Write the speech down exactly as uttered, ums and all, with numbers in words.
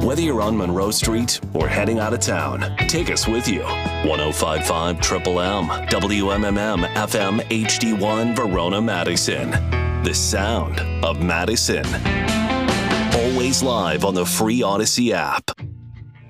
Whether you're on Monroe Street or heading out of town, take us with you. one oh five point five Triple M, W M M M F M H D one Verona, Madison. The sound of Madison. Always live on the free Odyssey app.